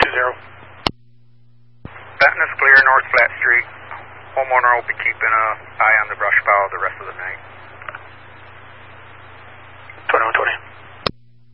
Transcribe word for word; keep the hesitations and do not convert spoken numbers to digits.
zero. Benton is clear, North Flat Street. Homeowner will be keeping an eye on the brush pile the rest of the night.